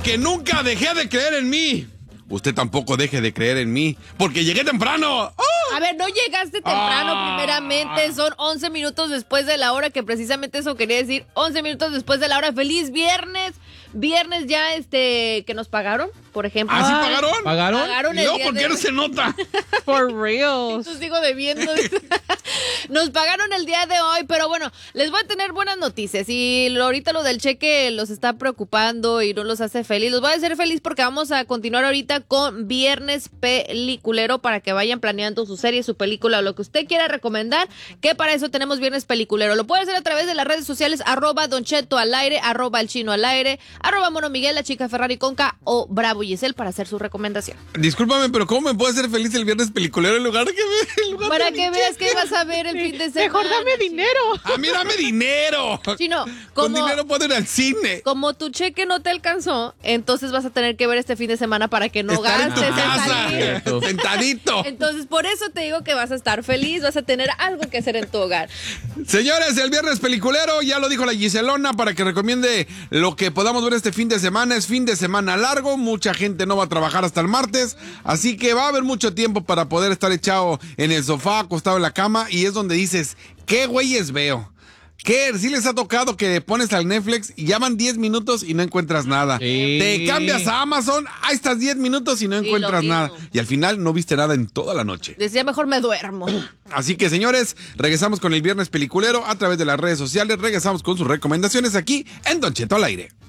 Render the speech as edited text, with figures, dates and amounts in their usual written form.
Porque nunca dejé de creer en mí. Usted tampoco deje de creer en mí, porque llegué temprano. ¡Oh! A ver, no llegaste temprano, primeramente. Son 11 minutos después de la hora, que precisamente eso quería decir. 11 minutos después de la hora. ¡Feliz viernes! Viernes ya, que nos pagaron, por ejemplo. ¿Ah, sí pagaron? Pagaron el No, día ¿por qué de no hoy. se nota? For real. Entonces sigo debiendo. Nos pagaron el día de hoy, pero bueno, les voy a tener buenas noticias. Y ahorita lo del cheque los está preocupando y no los hace feliz. Los voy a hacer feliz porque vamos a continuar ahorita con Viernes Peliculero para que vayan planeando su serie, su película o lo que usted quiera recomendar, que para eso tenemos Viernes Peliculero. Lo puede hacer a través de las redes sociales, @Don Cheto al aire, @El Chino al aire, @Mono Miguel, la chica Ferrari Conca o Bravo Giselle para hacer su recomendación. Discúlpame, pero ¿cómo me puede hacer feliz el viernes peliculero en lugar de que Para que veas que vas a ver el fin de semana. Mejor dame dinero. ¡A mí dame dinero! Chino, Con dinero puedo ir al cine. como tu cheque no te alcanzó, entonces vas a tener que ver este fin de semana para que no Estar en gastes tu en salir. casa, sentadito. Entonces, por eso te digo que vas a estar feliz, vas a tener algo que hacer en tu hogar. Señores, el viernes peliculero, ya lo dijo la Giselona, para que recomiende lo que podamos ver este fin de semana. Es fin de semana largo, mucha gente no va a trabajar hasta el martes, así que va a haber mucho tiempo para poder estar echado en el sofá, acostado en la cama, y es donde dices, ¿qué güeyes veo? ¿Qué? ¿Sí les ha tocado que pones al Netflix y ya van 10 minutos y no encuentras nada? Sí. Te cambias a Amazon, ahí estás 10 minutos y no Y encuentras lo nada. mismo. Y al final no viste nada en toda la noche. Decía, mejor me duermo. Así que, señores, regresamos con el viernes peliculero a través de las redes sociales. Regresamos con sus recomendaciones aquí en Don Cheto al aire.